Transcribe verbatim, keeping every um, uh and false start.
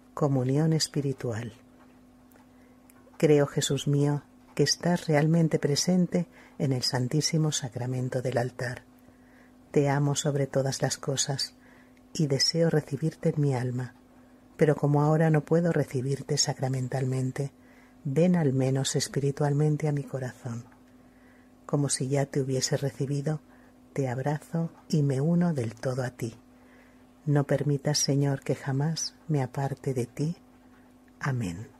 Comunión espiritual. Creo, Jesús mío, que estás realmente presente en el Santísimo Sacramento del altar. Te amo sobre todas las cosas y deseo recibirte en mi alma, pero como ahora no puedo recibirte sacramentalmente, ven al menos espiritualmente a mi corazón. Como si ya te hubiese recibido, te abrazo y me uno del todo a ti. No permitas, Señor, que jamás me aparte de ti. Amén.